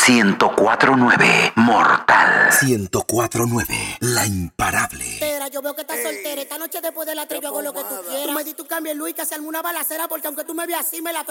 104.9 Mortal. 104.9 La Imparable. Yo veo que estás soltera. Esta noche después de la trivia hago lo que tú quieras. Tú me diste un cambio en Luis que se armó una balacera porque aunque tú me veas así me la